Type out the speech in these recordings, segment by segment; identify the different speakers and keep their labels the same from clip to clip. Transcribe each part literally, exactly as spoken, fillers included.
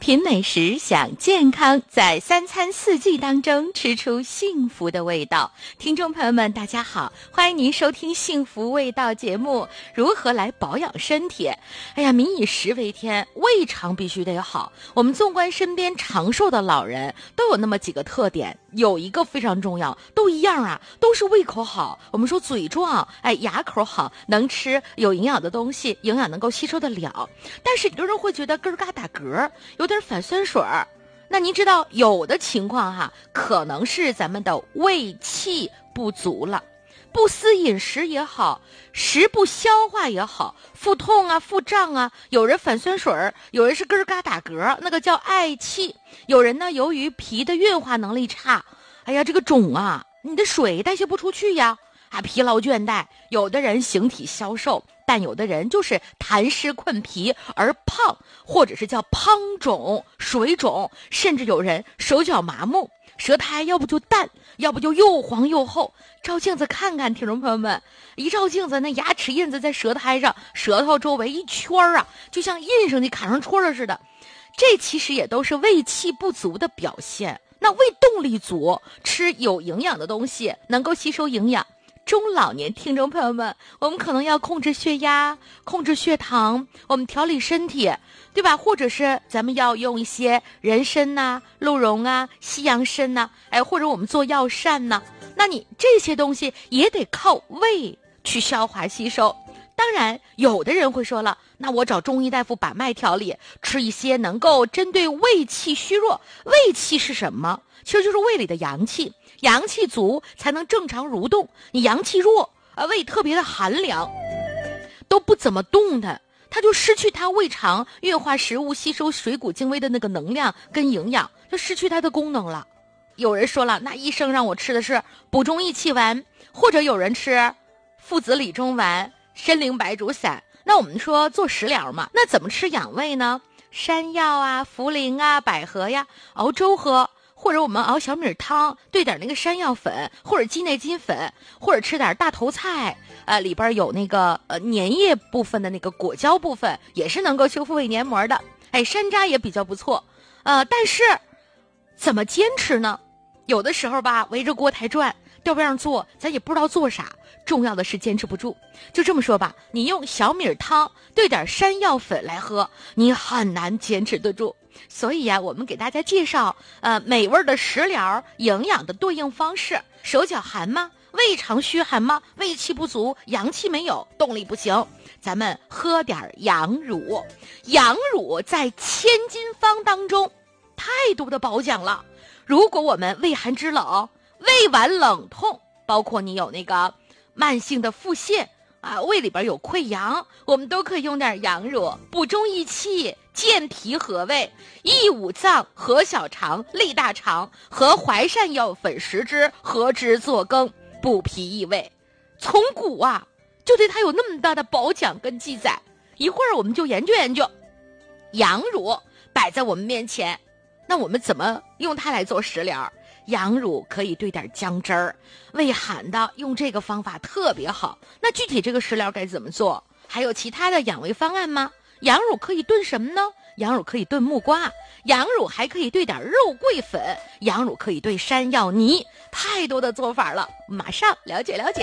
Speaker 1: 品美食，享健康，在三餐四季当中吃出幸福的味道。听众朋友们大家好，欢迎您收听幸福味道节目。如何来保养身体？哎呀，民以食为天，胃肠必须得好。我们纵观身边长寿的老人都有那么几个特点，有一个非常重要，都一样啊，都是胃口好。我们说嘴壮，哎，牙口好，能吃有营养的东西，营养能够吸收得了。但是有的人会觉得咯嘎打嗝，有点反酸水儿。那您知道有的情况哈，可能是咱们的胃气不足了，不思饮食也好，食不消化也好，腹痛啊，腹胀啊，有人反酸水儿，有人是咯嘎打嗝，那个叫嗳气。有人呢，由于脾的运化能力差，哎呀，这个肿啊，你的水代谢不出去呀，啊，疲劳倦怠。有的人形体消瘦，但有的人就是痰湿困脾而胖，或者是叫胖肿、水肿，甚至有人手脚麻木，舌苔要不就淡，要不就又黄又厚。照镜子看看，听众朋友们，一照镜子，那牙齿印子在舌苔上，舌头周围一圈啊，就像印上去卡上戳了似的。这其实也都是胃气不足的表现。那胃动力足，吃有营养的东西，能够吸收营养。中老年听众朋友们，我们可能要控制血压，控制血糖，我们调理身体，对吧？或者是咱们要用一些人参呐、鹿茸啊、西洋参呐，哎，或者我们做药膳呐，那你这些东西也得靠胃去消化吸收。当然有的人会说了，那我找中医大夫把脉调理，吃一些能够针对胃气虚弱。胃气是什么？其实就是胃里的阳气，阳气足才能正常蠕动。你阳气弱啊，胃特别的寒凉，都不怎么动的，它就失去它胃肠运化食物、吸收水谷精微的那个能量跟营养，就失去它的功能了。有人说了，那医生让我吃的是补中益气丸，或者有人吃附子理中丸、参苓白术散。那我们说做食疗嘛，那怎么吃养胃呢？山药啊、茯苓啊、百合呀，熬粥喝，或者我们熬小米汤，兑点那个山药粉，或者鸡内金粉，或者吃点大头菜，呃，里边有那个呃粘液部分的那个果胶部分，也是能够修复胃黏膜的。哎，山楂也比较不错，呃，但是怎么坚持呢？有的时候吧，围着锅台转，调边上做，咱也不知道做啥。重要的是坚持不住。就这么说吧，你用小米汤兑点山药粉来喝，你很难坚持得住。所以呀，我们给大家介绍呃美味的食疗，营养的对应方式。手脚寒吗？胃肠虚寒吗？胃气不足，阳气没有，动力不行，咱们喝点羊乳。羊乳在千金方当中太多的褒奖了。如果我们胃寒肢冷、胃脘冷痛，包括你有那个慢性的腹泻啊，胃里边有溃疡，我们都可以用点羊乳，补中益气，健脾和胃，益五脏，和小肠，利大肠，和淮山药粉十支，合之作羹，补脾益胃。从古啊就对它有那么大的褒奖跟记载。一会儿我们就研究研究羊乳摆在我们面前，那我们怎么用它来做食疗？羊乳可以兑点姜汁儿，胃寒的用这个方法特别好。那具体这个食疗该怎么做？还有其他的养胃方案吗？羊乳可以炖什么呢？羊乳可以炖木瓜，羊乳还可以兑点肉桂粉，羊乳可以兑山药泥，太多的做法了，马上了解了解。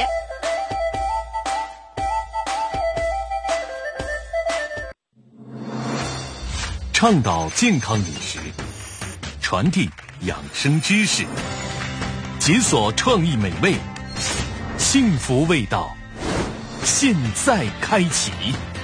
Speaker 2: 倡导健康饮食，传递养生知识，解锁创意美味，幸福味道，现在开启。